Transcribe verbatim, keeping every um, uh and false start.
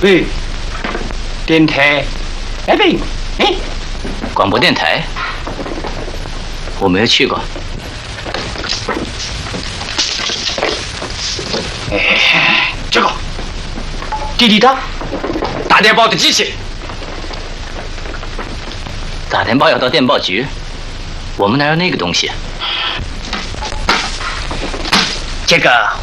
哎，电台，哎对，哎， 广播电台，我没有去过。 哎，这个，滴滴答，打电报的机器。 打电报要到电报局，我们哪有那个东西？ 这个